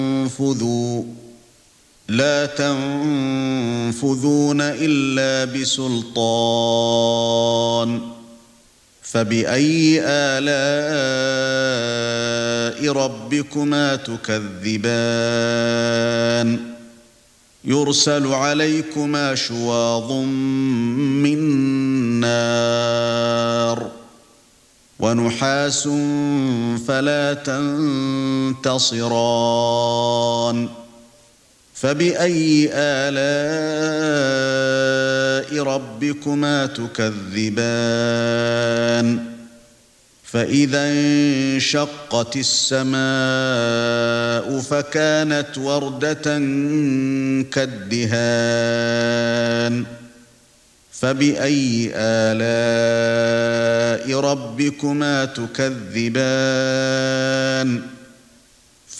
لا تنفذون إلا بسلطان فبأي آلاء ربكما تكذبان يرسل عليكما شواظ من نار ونحاس فلا تنتصران فبأي آلاء ربكما تكذبان فإذا انشقت السماء فكانت وردة كالدهان فبأي آلاء ربكما تكذبان